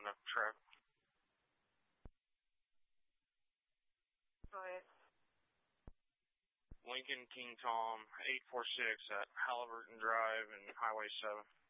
a trip. Go ahead. Lincoln King Tom, 846 at Halliburton Drive and Highway 7.